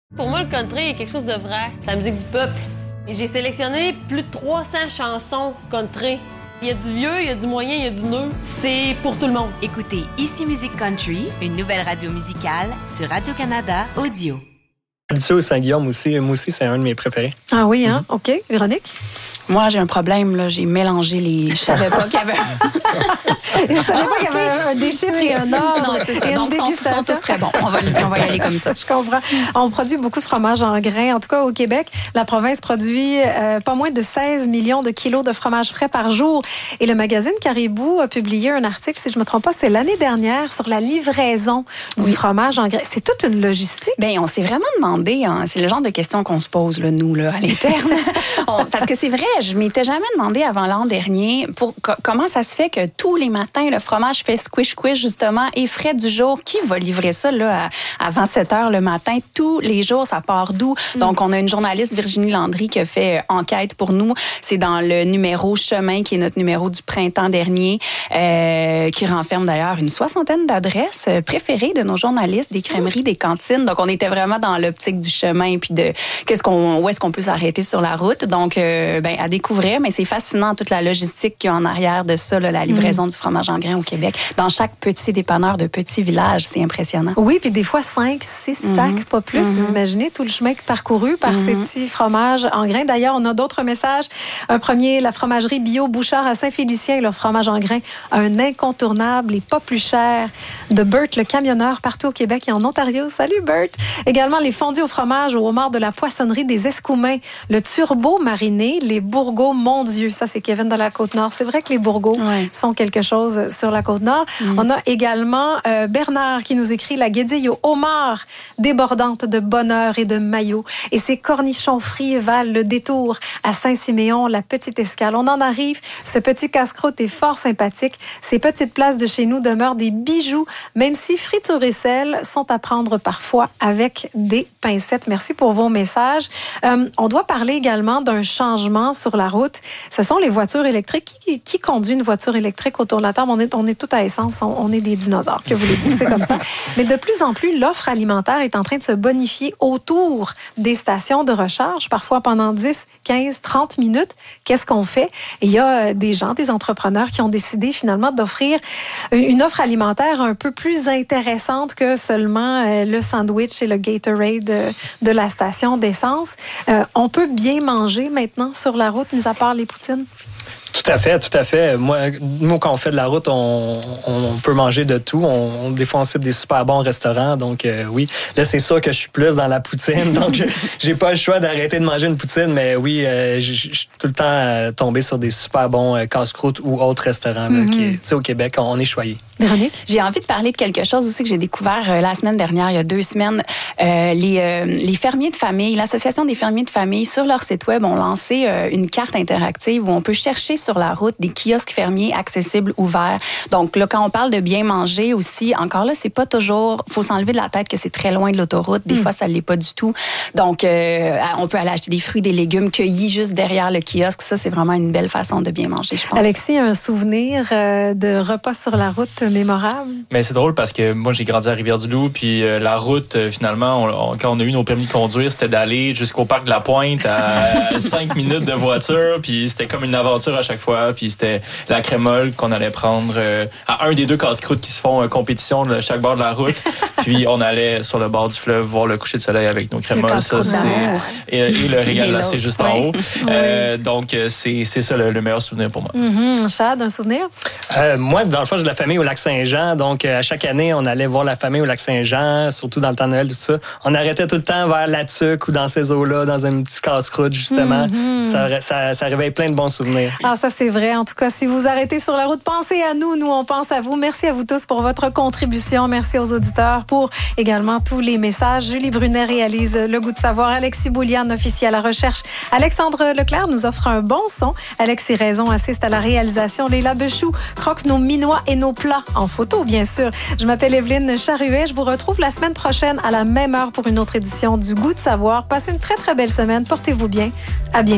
Pour moi, le country est quelque chose de vrai. C'est la musique du peuple. Et j'ai sélectionné plus de 300 chansons country. Il y a du vieux, il y a du moyen, il y a du neuf. C'est pour tout le monde. Écoutez Ici Musique Country, une nouvelle radio musicale sur Radio-Canada Audio. Habitué au Saint-Guillaume aussi. Moi aussi, c'est un de mes préférés. Ah oui, hein? OK. Véronique? Moi, j'ai un problème, là. J'ai mélangé les... Je savais pas qu'il y avait... Je savais pas qu'il y avait un des chiffres et un ordre. Non, c'est ça. Donc, ils sont tous très bons. On va y aller comme ça. Je comprends. On produit beaucoup de fromage en grains. En tout cas, au Québec, la province produit pas moins de 16 millions de kilos de fromage frais par jour. Et le magazine Caribou a publié un article, si je me trompe pas, c'est l'année dernière, sur la livraison du fromage en grains. C'est toute une logistique. Bien, on s'est vraiment demandé, hein, c'est le genre de questions qu'on se pose, là, nous, là, à l'interne. Parce que c'est vrai, je m'étais jamais demandé avant l'an dernier comment ça se fait que tous les matins, le fromage fait squish-squish, justement, et frais du jour. Qui va livrer ça là, avant 7 heures le matin? Tous les jours, ça part d'où? Donc, on a une journaliste, Virginie Landry, qui a fait enquête pour nous. C'est dans le numéro Chemin, qui est notre numéro du printemps dernier, qui renferme d'ailleurs une 60aine d'adresses préférées de nos journalistes, des crèmeries, des cantines. Donc, on était vraiment dans l'optique du chemin puis de où est-ce qu'on peut s'arrêter sur la route. Donc, à découvrir, mais c'est fascinant toute la logistique qu'il y a en arrière de ça, là, la livraison du fromage en grains au Québec. Dans chaque petit dépanneur de petits villages, c'est impressionnant. Oui, puis des fois 5, 6 sacs, pas plus. Vous imaginez tout le chemin parcouru par ces petits fromages en grains. D'ailleurs, on a d'autres messages. Un premier, la fromagerie Bio Bouchard à Saint-Félicien, leur fromage en grains, un incontournable et pas plus cher, de Bert le camionneur partout au Québec et en Ontario. Salut Bert! Également les fondus au fromage au homard de la poissonnerie des Escoumins, le turbo mariné, les bourgots, mon Dieu, ça c'est Kevin de la Côte-Nord. C'est vrai que les bourgots sont quelque chose sur la Côte-Nord. On a également Bernard qui nous écrit la guédille au homard débordante de bonheur et de maillot. Et ces cornichons frits valent le détour à Saint-Siméon, la petite escale. On en arrive. Ce petit casse-croûte est fort sympathique. Ces petites places de chez nous demeurent des bijoux, même si friture et sel sont à prendre parfois avec des pincettes. Merci pour vos messages. On doit parler également d'un changement sur la route. Ce sont les voitures électriques. Qui conduit une voiture électrique autour de la table? On est tout à essence. On est des dinosaures. Que voulez-vous? C'est comme ça. Mais de plus en plus, l'offre alimentaire est en train de se bonifier autour des stations de recharge, parfois pendant 10, 15, 30 minutes. Qu'est-ce qu'on fait? Et il y a des gens, des entrepreneurs qui ont décidé finalement d'offrir une offre alimentaire un peu plus intéressante que seulement le sandwich et le Gatorade de la station d'essence. On peut bien manger maintenant sur la route, mis à part les poutines? Tout à fait, tout à fait. Nous, quand on fait de la route, on peut manger de tout. Des fois, on cible des super bons restaurants. Donc, oui. Là, c'est sûr que je suis plus dans la poutine. Donc, j'ai pas le choix d'arrêter de manger une poutine. Mais oui, je suis tout le temps tombé sur des super bons casse-croûtes ou autres restaurants. Là, tu sais, au Québec, on est choyés. Véronique? J'ai envie de parler de quelque chose aussi que j'ai découvert la semaine dernière, il y a 2 semaines. Les fermiers de famille, l'Association des fermiers de famille, sur leur site web, ont lancé une carte interactive où on peut chercher sur la route des kiosques fermiers accessibles, ouverts. Donc là, quand on parle de bien manger aussi, encore là, c'est pas toujours... faut s'enlever de la tête que c'est très loin de l'autoroute. Des fois, ça l'est pas du tout. Donc, on peut aller acheter des fruits, des légumes cueillis juste derrière le kiosque. Ça, c'est vraiment une belle façon de bien manger, je pense. Alexis, un souvenir de repas sur la route mémorable? Mais c'est drôle parce que moi, j'ai grandi à Rivière-du-Loup, puis la route, finalement, quand on a eu nos permis de conduire, c'était d'aller jusqu'au parc de la Pointe à 5 minutes de voiture, puis c'était comme une aventure à chaque fois, puis c'était la crémole qu'on allait prendre à un des 2 casse-croûtes qui se font compétition de chaque bord de la route, puis on allait sur le bord du fleuve voir le coucher de soleil avec nos crémoles. Ça, et le régal là, c'est juste en haut. Donc, c'est ça le meilleur souvenir pour moi. Chad, un souvenir? Moi, dans le fond, j'ai de la famille au Lac-Saint-Jean. Donc, à chaque année, on allait voir la famille au Lac-Saint-Jean, surtout dans le temps de Noël, tout ça. On arrêtait tout le temps vers la Tuque ou dans ces eaux-là, dans un petit casse-croûte, justement. Ça réveille plein de bons souvenirs. Ah, ça, c'est vrai. En tout cas, si vous arrêtez sur la route, pensez à nous. Nous, on pense à vous. Merci à vous tous pour votre contribution. Merci aux auditeurs pour également tous les messages. Julie Brunet réalise Le Goût de savoir. Alexis Bouliane, officier à la recherche. Alexandre Leclerc nous offre un bon son. Alexis Raison assiste à la réalisation. Léla Bechou croque nos minois et nos plats en photo, bien sûr. Je m'appelle Evelyne Charruet. Je vous retrouve la semaine prochaine à la même heure pour une autre édition du Goût de savoir. Passez une très, très belle semaine. Portez-vous bien. À bientôt.